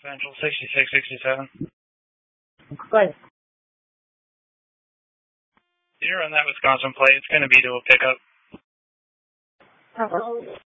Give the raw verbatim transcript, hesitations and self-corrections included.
Central sixty-six sixty-seven. Go ahead. You're on that Wisconsin plate. It's going to be to a pickup. Hello.